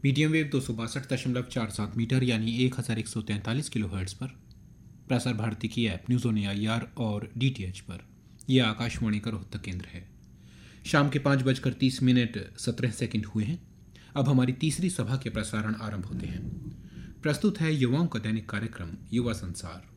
Medium wave 262.47 metre यानी 1143 kilo hertz पर। प्रसार भारती की ऐप न्यूज़ ऑन एआईआर और डीटीएच पर। यह आकाशवाणी का रोहतक केंद्र है। शाम के 5:30 हुए हैं। अब हमारी तीसरी सभा के प्रसारण आरंभ होते हैं। प्रस्तुत है युवाओं का दैनिक कार्यक्रम युवा संसार।